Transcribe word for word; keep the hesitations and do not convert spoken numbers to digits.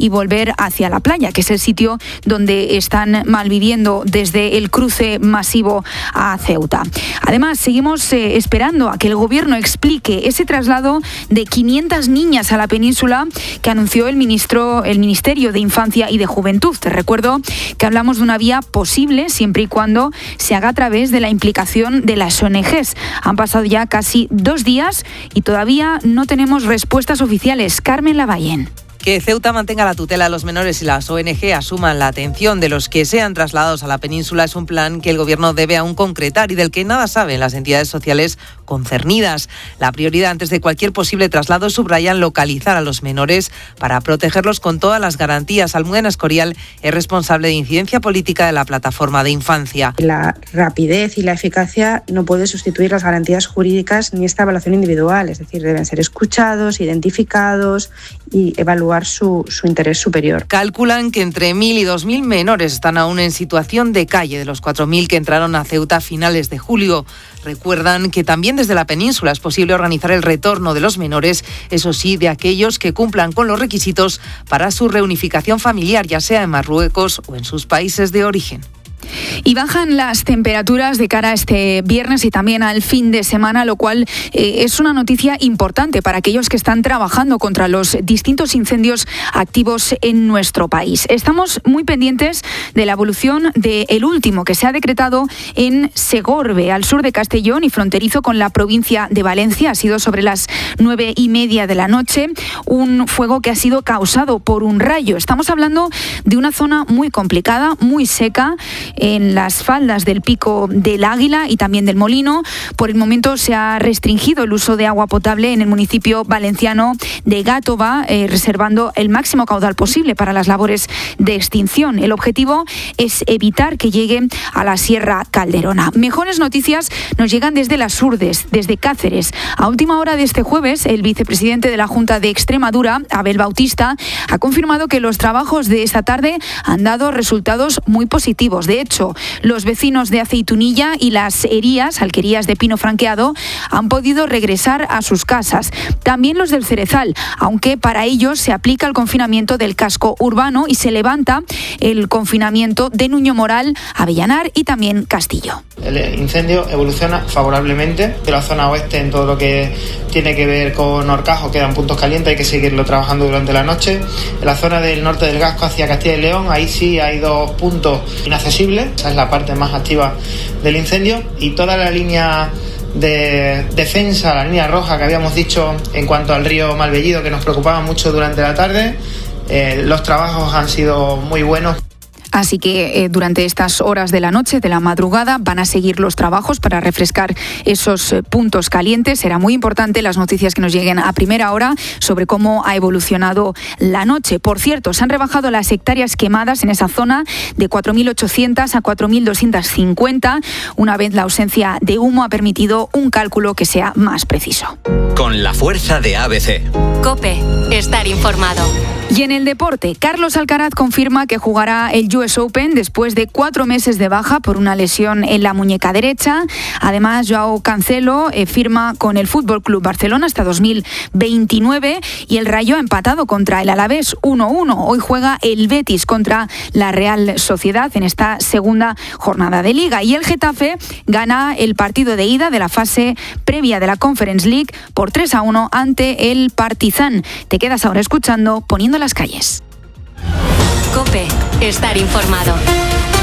y volver hacia la playa, que es el sitio donde están malviviendo desde el cruce masivo a Ceuta. Además, seguimos eh, esperando a que el gobierno explique ese traslado de quinientas niñas a la península que anunció el ministro, el Ministerio de Infancia y de Juventud. Te recuerdo que hablamos de una vía posible siempre y cuando se haga a través de la implicación de las O N Ges. Han pasado ya casi dos días y todavía no tenemos respuestas oficiales. Carmen Lavallén. Que Ceuta mantenga la tutela de los menores y las O N Ge asuman la atención de los que sean trasladados a la península es un plan que el Gobierno debe aún concretar y del que nada saben las entidades sociales concernidas. La prioridad antes de cualquier posible traslado subrayan localizar a los menores para protegerlos con todas las garantías. Almudena Escorial es responsable de incidencia política de la Plataforma de Infancia. La rapidez y la eficacia no puede sustituir las garantías jurídicas ni esta evaluación individual, es decir, deben ser escuchados, identificados y evaluar Su, su interés superior. Calculan que entre mil y dos mil menores están aún en situación de calle de los cuatro mil que entraron a Ceuta a finales de julio. Recuerdan que también desde la península es posible organizar el retorno de los menores, eso sí, de aquellos que cumplan con los requisitos para su reunificación familiar, ya sea en Marruecos o en sus países de origen. Y bajan las temperaturas de cara a este viernes y también al fin de semana, lo cual eh, es una noticia importante para aquellos que están trabajando contra los distintos incendios activos en nuestro país. Estamos muy pendientes de la evolución del último que se ha decretado en Segorbe, al sur de Castellón y fronterizo con la provincia de Valencia. Ha sido sobre las nueve y media de la noche, un fuego que ha sido causado por un rayo. Estamos hablando de una zona muy complicada, muy seca, en las faldas del Pico del Águila y también del Molino. Por el momento se ha restringido el uso de agua potable en el municipio valenciano de Gátova, eh, reservando el máximo caudal posible para las labores de extinción. El objetivo es evitar que llegue a la Sierra Calderona. Mejores noticias nos llegan desde las Urdes, desde Cáceres. A última hora de este jueves, el vicepresidente de la Junta de Extremadura, Abel Bautista, ha confirmado que los trabajos de esta tarde han dado resultados muy positivos. De hecho, los vecinos de Aceitunilla y las Herías, alquerías de pino franqueado, han podido regresar a sus casas. También los del Cerezal, aunque para ellos se aplica el confinamiento del casco urbano y se levanta el confinamiento de Nuño Moral, Avellanar y también Castillo. El incendio evoluciona favorablemente. De la zona oeste, en todo lo que tiene que ver con Horcajo, quedan puntos calientes, hay que seguirlo trabajando durante la noche. En la zona del norte del Gasco hacia Castilla y León, ahí sí hay dos puntos inaccesibles. Esa es la parte más activa del incendio. Y toda la línea de defensa, la línea roja que habíamos dicho en cuanto al río Malvellido, que nos preocupaba mucho durante la tarde, eh, los trabajos han sido muy buenos. Así que eh, durante estas horas de la noche, de la madrugada, van a seguir los trabajos para refrescar esos eh, puntos calientes. Será muy importante las noticias que nos lleguen a primera hora sobre cómo ha evolucionado la noche. Por cierto, se han rebajado las hectáreas quemadas en esa zona de cuatro mil ochocientas a cuatro mil doscientas cincuenta. Una vez la ausencia de humo ha permitido un cálculo que sea más preciso. Con la fuerza de A B C. COPE. Estar informado. Y en el deporte, Carlos Alcaraz confirma que jugará el U S Open después de cuatro meses de baja por una lesión en la muñeca derecha. Además, Joao Cancelo eh, firma con el F C Barcelona hasta dos mil veintinueve y el Rayo ha empatado contra el Alavés uno uno. Hoy juega el Betis contra la Real Sociedad en esta segunda jornada de Liga. Y el Getafe gana el partido de ida de la fase previa de la Conference League por tres a uno ante el Partizan. Te quedas ahora escuchando Poniendo las calles. COPE. Estar informado.